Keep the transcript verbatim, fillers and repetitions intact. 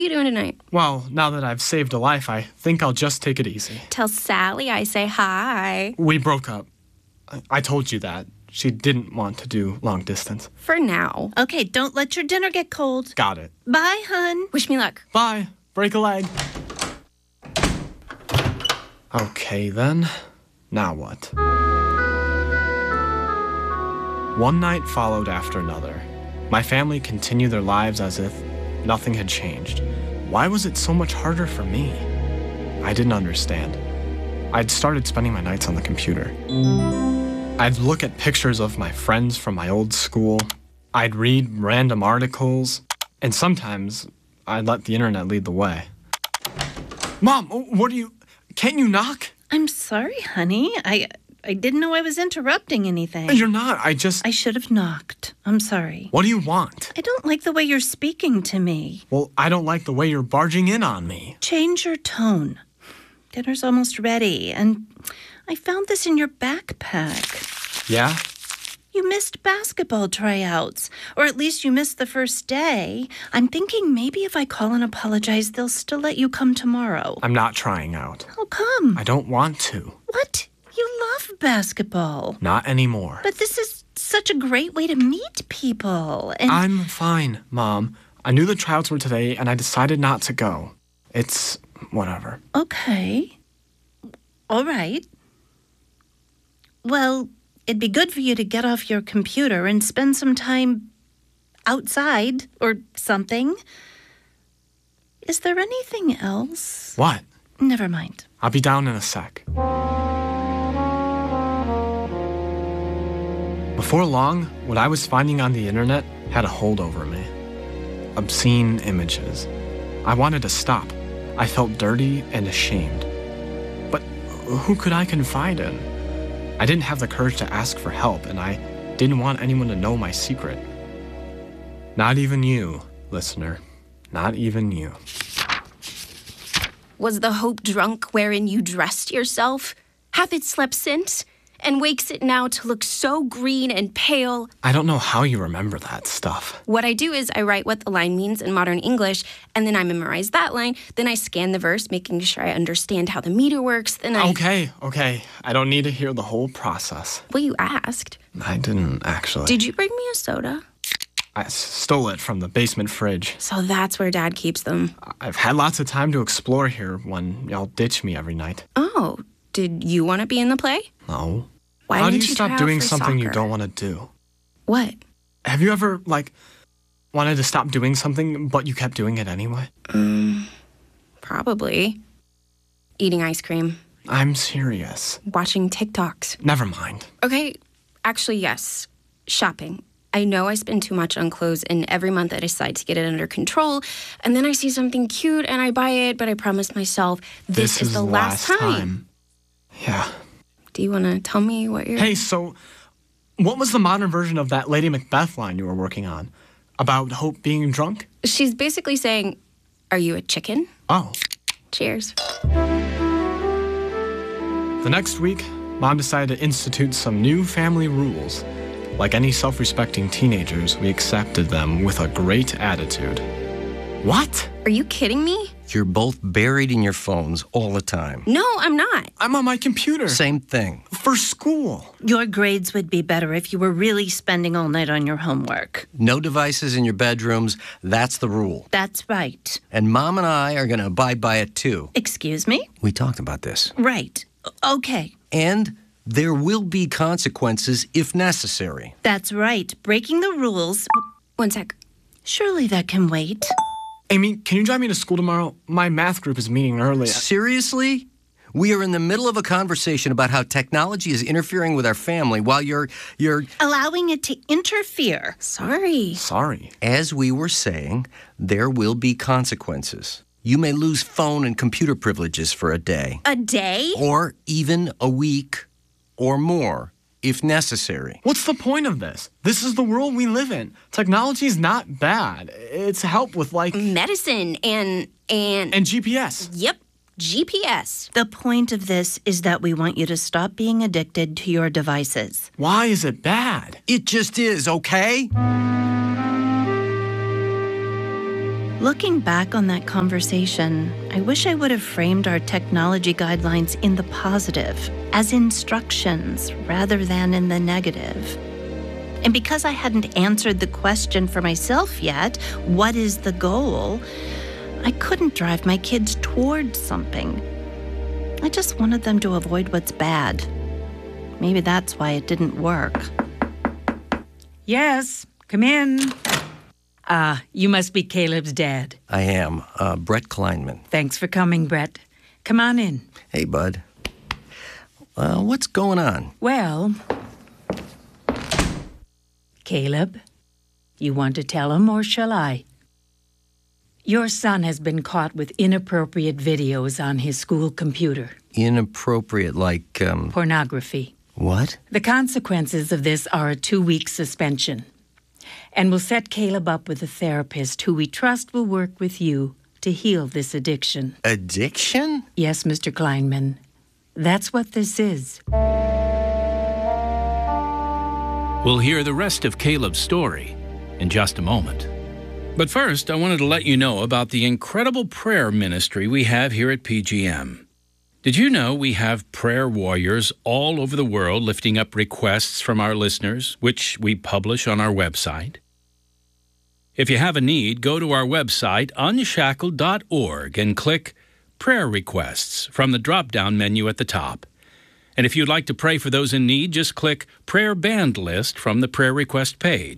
you doing tonight? Well, now that I've saved a life, I think I'll just take it easy. Tell Sally I say hi. We broke up. I, I told you that. She didn't want to do long distance. For now. Okay, don't let your dinner get cold. Got it. Bye, hun. Wish me luck. Bye. Break a leg. Okay, then. Now what? One night followed after another. My family continued their lives as if nothing had changed. Why was it so much harder for me? I didn't understand. I'd started spending my nights on the computer. I'd look at pictures of my friends from my old school. I'd read random articles. And sometimes I'd let the internet lead the way. Mom, what are you... Can't you knock? I'm sorry, honey. I I didn't know I was interrupting anything. You're not. I just... I should have knocked. I'm sorry. What do you want? I don't like the way you're speaking to me. Well, I don't like the way you're barging in on me. Change your tone. Dinner's almost ready, and I found this in your backpack. Yeah? You missed basketball tryouts, or at least you missed the first day. I'm thinking maybe if I call and apologize, they'll still let you come tomorrow. I'm not trying out. How come? I don't want to. What? You love basketball. Not anymore. But this is such a great way to meet people. And I'm fine, Mom. I knew the tryouts were today, and I decided not to go. It's whatever. Okay. All right. Well, it'd be good for you to get off your computer and spend some time outside or something. Is there anything else? What? Never mind. I'll be down in a sec. Before long, what I was finding on the internet had a hold over me. Obscene images. I wanted to stop. I felt dirty and ashamed. But who could I confide in? I didn't have the courage to ask for help, and I didn't want anyone to know my secret. Not even you, listener. Not even you. Was the hope drunk wherein you dressed yourself? Hath it slept since? And wakes it now to look so green and pale? I don't know how you remember that stuff. What I do is I write what the line means in modern English, and then I memorize that line. Then I scan the verse, making sure I understand how the meter works. Then I... Okay, okay. I don't need to hear the whole process. Well, you asked. I didn't, actually. Did you bring me a soda? I stole it from the basement fridge. So that's where Dad keeps them. I've had lots of time to explore here when y'all ditch me every night. Oh, did you want to be in the play? No. Why How do didn't you you stop try out doing for something you soccer? don't want to do? What? Have you ever, like, wanted to stop doing something, but you kept doing it anyway? Um, probably. Eating ice cream. I'm serious. Watching TikToks. Never mind. Okay, actually, yes. Shopping. I know I spend too much on clothes, and every month I decide to get it under control, and then I see something cute and I buy it, but I promise myself, this, This is, the last, time. Yeah. Do you want to tell me what you're... Hey, so what was the modern version of that Lady Macbeth line you were working on? About Hope being drunk? She's basically saying, are you a chicken? Oh. Cheers. The next week, Mom decided to institute some new family rules. Like any self-respecting teenagers, we accepted them with a great attitude. What? Are you kidding me? You're both buried in your phones all the time. No, I'm not. I'm on my computer. Same thing. For school. Your grades would be better if you were really spending all night on your homework. No devices in your bedrooms. That's the rule. That's right. And Mom and I are going to abide by it, too. Excuse me? We talked about this. Right. O- Okay. And there will be consequences if necessary. That's right. Breaking the rules. One sec. Surely that can wait. Amy, can you drive me to school tomorrow? My math group is meeting early. Seriously? We are in the middle of a conversation about how technology is interfering with our family while you're, you're... Allowing it to interfere. Sorry. Sorry. As we were saying, there will be consequences. You may lose phone and computer privileges for a day. A day? Or even a week or more, if necessary. What's the point of this? This is the world we live in. Technology is not bad. It's help with, like... Medicine and... and... And G P S. Yep. G P S. The point of this is that we want you to stop being addicted to your devices. Why is it bad? It just is, okay? Looking back on that conversation, I wish I would have framed our technology guidelines in the positive, as instructions rather than in the negative. And because I hadn't answered the question for myself yet, what is the goal? I couldn't drive my kids towards something. I just wanted them to avoid what's bad. Maybe that's why it didn't work. Yes, come in. Ah, you must be Caleb's dad. I am. Uh, Brett Kleinman. Thanks for coming, Brett. Come on in. Hey, bud. Uh, what's going on? Well, Caleb, you want to tell him or shall I? Your son has been caught with inappropriate videos on his school computer. Inappropriate, like, um... pornography. What? The consequences of this are a two-week suspension. And we'll set Caleb up with a therapist who we trust will work with you to heal this addiction. Addiction? Yes, Mister Kleinman. That's what this is. We'll hear the rest of Caleb's story in just a moment. But first, I wanted to let you know about the incredible prayer ministry we have here at P G M. Did you know we have prayer warriors all over the world lifting up requests from our listeners, which we publish on our website? If you have a need, go to our website, unshackled dot org, and click Prayer Requests from the drop-down menu at the top. And if you'd like to pray for those in need, just click Prayer Band List from the prayer request page.